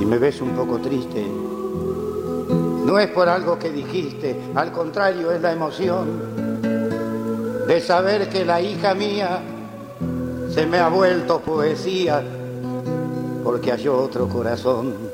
Si me ves un poco triste, no es por algo que dijiste, al contrario es la emoción de saber que la hija mía se me ha vuelto poesía porque halló otro corazón.